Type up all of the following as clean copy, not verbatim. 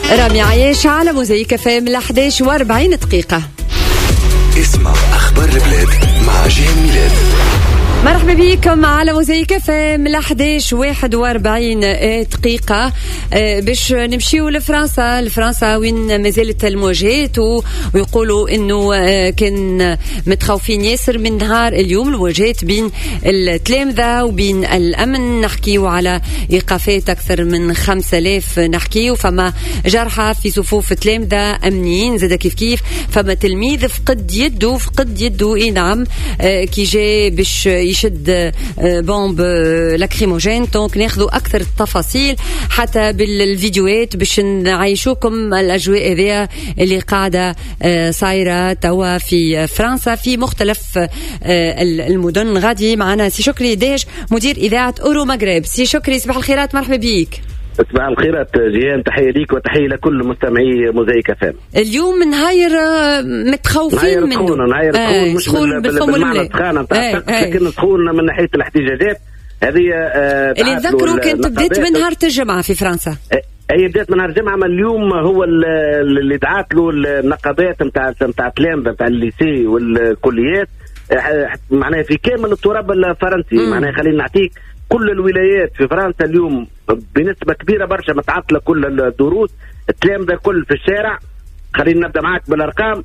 رامي عياش على موزايك FM 11:40 دقيقة. اسمع أخبار البلاد مع جيهان ميلاد. مرحبا بكم على موزايك FM 11:41 دقيقة. باش نمشيو لفرنسا وين مازالت المواجهات ويقولوا انه كان متخوفين ياسر من نهار اليوم المواجهات بين التلامذة وبين الأمن. نحكيو على إيقافات أكثر من 5000 نحكيو، فما جرحى في صفوف تلامذة أمنيين زاد كيف فما تلميذ فقد يده اي نعم كي جاي باش يشد بومب لاكريموجين. دونك ناخذوا اكثر التفاصيل حتى بالفيديوهات باش نعيشوكم الاجواء هذه اللي قاعده صايره توا في فرنسا في مختلف المدن. غادي معنا سي شكري داج مدير اذاعه اورو مغرب. سي شكري صباح الخيرات، مرحبا بيك. صباح الخيرات جيهان، تحية ليك وتحية لكل مستمعي موزايك FM. اليوم نهاير متخوفين منه، نهاير سخون مش بالمعنى السخانة لكن سخون من ناحية الاحتجاجات هذه اللي نذكروا كانت بدات من نهار الجمعة في فرنسا. هي بدات من نهار الجمعة، ما اليوم هو اللي دعات له النقابات نتاع التلامذة نتاع الليسي والكليات معناها في كامل التراب الفرنسي. معناها خلينا نعطيك كل الولايات في فرنسا اليوم بنسبة كبيرة برشا متعطلة كل الدروس، التلامذة كل في الشارع. خلينا نبدأ معك بالأرقام.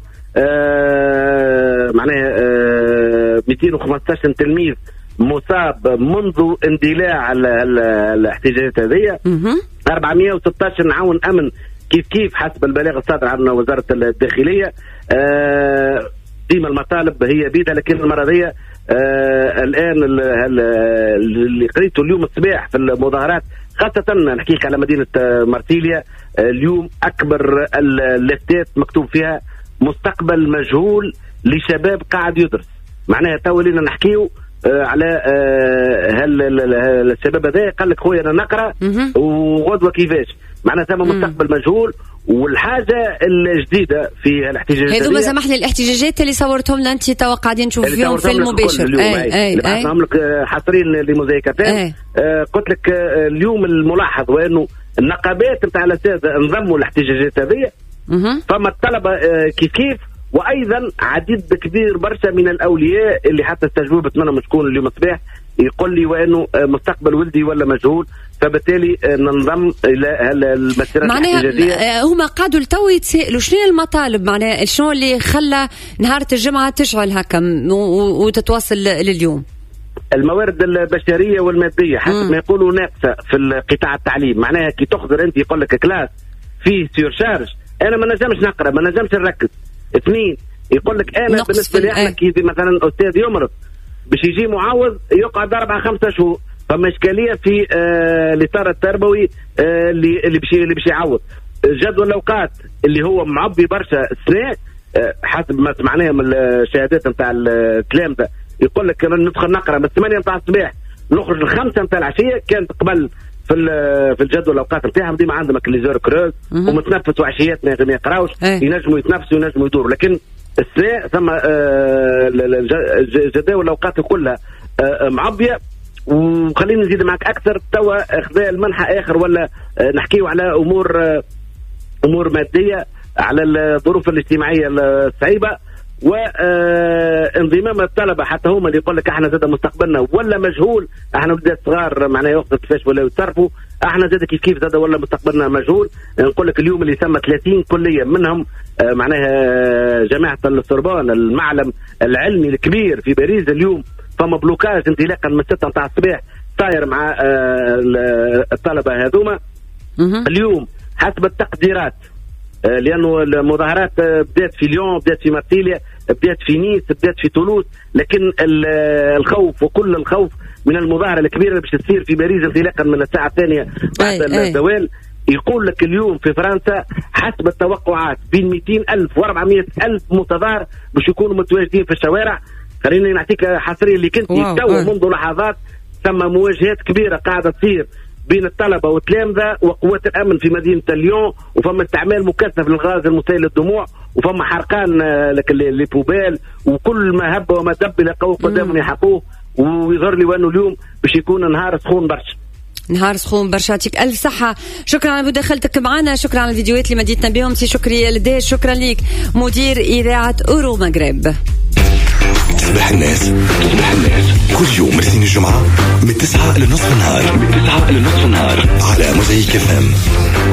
معناها 215 تلميذ مصاب منذ اندلاع الاحتجاجات هذه. 416 نعاون أمن كيف حسب البلاغ الصادر عن وزارة الداخلية. ديما المطالب هي بيدها، لكن المرة دي الآن اللي قريته اليوم الصباح في المظاهرات خاصة نحكي على مدينة مارسيليا اليوم أكبر اللافتات مكتوب فيها مستقبل مجهول لشباب قاعد يدرس. معناها تو لينا نحكيو على الشباب هذا قال لك خويا أنا نقرأ وغدوة كيفاش. معناها ثم مستقبل مجهول. والحاجة الجديدة في الاحتجاجات هذو ما سمح لي الاحتجاجات اللي صورتهم لنا انت تو قاعدين نشوف فيهم في المباشر اللي بعثناهم لك حاصرين لموزايك FM. قلت لك اليوم الملاحظ وانه النقابات نتاع الاساتذه انضموا الاحتجاجات هذه. فما الطلبه كيف وايضا عديد كبير برشا من الاولياء اللي حتى استجوبت منهم شكون اليوم الصباح يقول لي وانه مستقبل ولدي ولا مجهول، فبالتالي ننضم الى المسيرات الاحتجاجيه. هما قعدوا لتو يتسائلوا شنو المطالب، معناها شنو اللي خلى نهار الجمعه تشعل هكا وتتواصل لليوم. الموارد البشريه والماديه حسب ما يقولوا ناقصه في قطاع التعليم. معناها كي تحضر انت يقول لك كلاس فيه سيرشارج، انا ما نجمش نقرا ما نجمش نركز. اثنين يقول لك انا بالنسبه لي احنا كي مثلا استاذ يمرض باش يجي معوض يقعد 4-5 شهور، فما اشكاليه في الاطار التربوي اللي باش يعوض. جدول الاوقات اللي هو معبي برشا السنه حسب ما سمعناه من الشهادات نتاع التلامذه يقول لك ندخل نقرا من 8 نتاع الصباح نخرج 5 نتاع العشيه. كانت قبل في الجدول الاوقات نتاعهم ديما عندهم كليزور كروز ومتنفس وعشيات ما يقراوش ينجموا يتنفسوا ينجموا يدوروا. لكن السنه ثم جداول الاوقات كلها معبيه. وخلينا نزيد معك اكثر توا اخذاء المنحى اخر ولا نحكيو على امور ماديه على الظروف الاجتماعيه الصعيبه وانضمام الطلبه حتى هما اللي يقول لك احنا زاد مستقبلنا ولا مجهول. احنا ولاد صغار معناها يوقفوا كيفاش ولا يتصرفوا، احنا زاد كيف زاد ولا مستقبلنا مجهول. نقول لك اليوم اللي ثم 30 كليه منهم معناها جامعه السوربون المعلم العلمي الكبير في باريس اليوم فما بلوكاج انطلاقا من 6 نتاع الصباح صاير مع الطلبه هذوما. اليوم حسب التقديرات لانه المظاهرات بدات في ليون بدات في مارسيليا بدات في نيس بدات في تولوز، لكن الخوف وكل الخوف من المظاهره الكبيره اللي باش تصير في باريس انطلاقا من الساعه 2 بعد الزوال. يقول لك اليوم في فرنسا حسب التوقعات بين 200,000 و400,000 متظاهر باش يكونوا متواجدين في الشوارع. خليني نعطيك حصريا اللي كنت تو منذ لحظات ثم مواجهات كبيره قاعده تصير بين الطلبه والتلامذه وقوات الامن في مدينه ليون، وفما استعمال مكثف للغاز المسيل للدموع، وفما حرقان لي بوبال وكل ما هب وما دب لقوا قدامهم يحقوه. ويظهر لي وانه اليوم باش يكون نهار سخون برشا. نهار سخون برشا. يعطيك الف صحه. شكرا على مداخلتك معنا، شكرا على الفيديوهات اللي مديتنا بهم. سي شكري لداش، شكرا ليك مدير اذاعه اورو مغرب. تصبح الناس كل يوم الاثنين الجمعه من 9 لنصف النهار على موزايك FM.